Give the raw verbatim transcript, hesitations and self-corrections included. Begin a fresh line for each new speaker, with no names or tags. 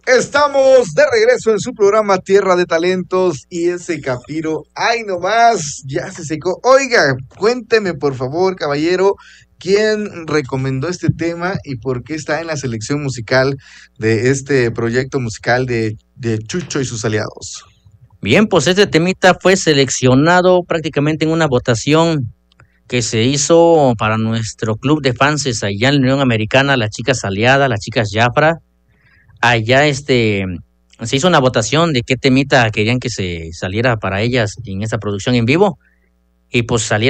Estamos de regreso en su programa Tierra de Talentos y ese Capiro, ay nomás, ya se secó. Oiga, cuénteme por favor, caballero, quién recomendó este tema y por qué está en la selección musical de este proyecto musical de, de Chucho y sus aliados.
Bien, pues este temita fue seleccionado prácticamente en una votación que se hizo para nuestro club de fans allá en la Unión Americana, las chicas aliadas, las chicas Jafra. Allá este se hizo una votación de qué temita querían que se saliera para ellas en esa producción en vivo y pues salieron